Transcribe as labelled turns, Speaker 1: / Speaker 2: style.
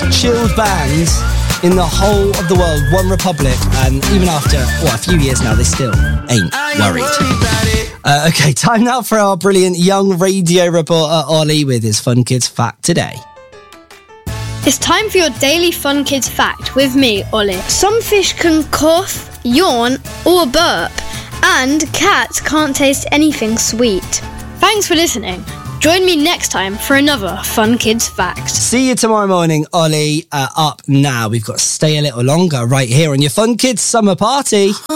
Speaker 1: chilled band in the whole of the world, One Republic, and even after, a few years now, they still ain't worried. Okay, time now for our brilliant young radio reporter, Ollie, with his Fun Kids Fact today.
Speaker 2: It's time for your daily Fun Kids Fact with me, Ollie. Some fish can cough, yawn, or burp, and cats can't taste anything sweet. Thanks for listening. Join me next time for another Fun Kids Fact.
Speaker 1: See you tomorrow morning, Ollie. Up now, we've got to stay a little longer right here on your Fun Kids Summer Party.